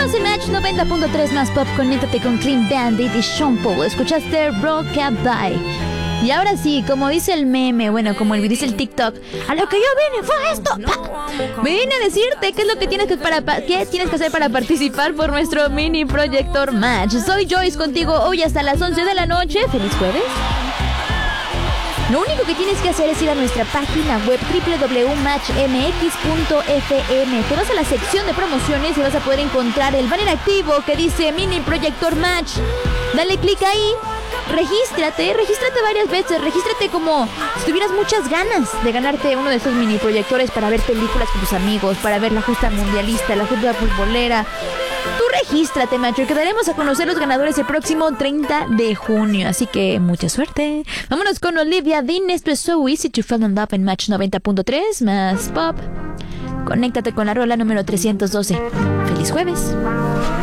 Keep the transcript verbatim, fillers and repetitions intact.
Seguimos en Match noventa punto tres más pop. Conéctate con Clean Bandit y Sean Paul. Escuchaste Rockabye. Y ahora sí, como dice el meme, bueno, como el dice el TikTok, a lo que yo vine fue esto. ¡Pa! Vine a decirte qué es lo que tienes que, para, qué tienes que hacer para participar por nuestro mini proyector Match. Soy Joyce contigo hoy hasta las once de la noche. ¡Feliz jueves! Lo único que tienes que hacer es ir a nuestra página web doble u doble u doble u punto match m x punto f m. Te vas a la sección de promociones y vas a poder encontrar el banner activo que dice Mini Proyector Match. Dale clic ahí, regístrate, regístrate varias veces, regístrate como si tuvieras muchas ganas de ganarte uno de esos mini proyectores para ver películas con tus amigos, para ver la justa mundialista, la justa futbolera. Tú regístrate, macho, que daremos a conocer los ganadores el próximo treinta de junio. Así que mucha suerte. Vámonos con Olivia Dean. Esto es So Easy to Fall in Love en Match noventa punto tres más pop. Conéctate con la rola número trescientos doce. ¡Feliz jueves!